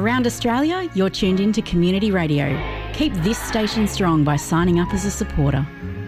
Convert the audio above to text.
Around Australia, you're tuned in to Community Radio. Keep this station strong by signing up as a supporter.